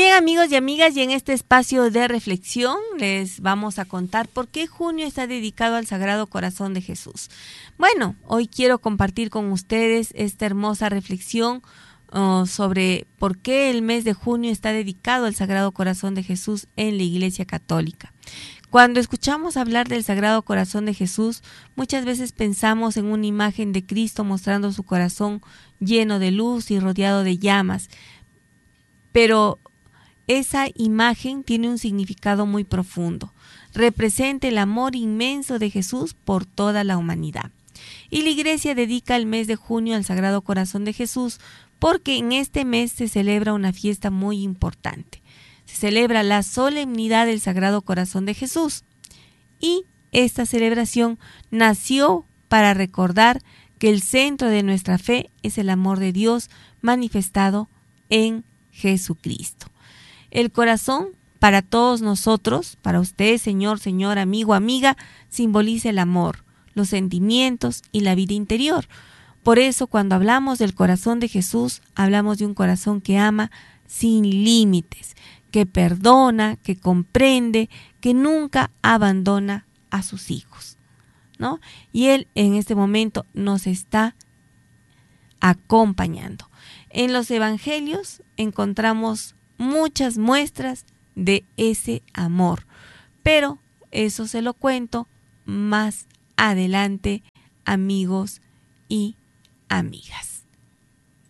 bien, amigos y amigas, y en este espacio de reflexión les vamos a contar por qué junio está dedicado al Sagrado Corazón de Jesús. Bueno, hoy quiero compartir con ustedes esta hermosa reflexión sobre por qué el mes de junio está dedicado al Sagrado Corazón de Jesús en la Iglesia Católica. Cuando escuchamos hablar del Sagrado Corazón de Jesús, muchas veces pensamos en una imagen de Cristo mostrando su corazón lleno de luz y rodeado de llamas, pero esa imagen tiene un significado muy profundo. Representa el amor inmenso de Jesús por toda la humanidad. Y la Iglesia dedica el mes de junio al Sagrado Corazón de Jesús porque en este mes se celebra una fiesta muy importante. Se celebra la solemnidad del Sagrado Corazón de Jesús. Y esta celebración nació para recordar que el centro de nuestra fe es el amor de Dios manifestado en Jesucristo. El corazón, para todos nosotros, para usted, señor, señora, amigo, amiga, simboliza el amor, los sentimientos y la vida interior. Por eso, cuando hablamos del corazón de Jesús, hablamos de un corazón que ama sin límites, que perdona, que comprende, que nunca abandona a sus hijos, ¿no? Y Él en este momento nos está acompañando. En los evangelios encontramos muchas muestras de ese amor, pero eso se lo cuento más adelante, amigos y amigas.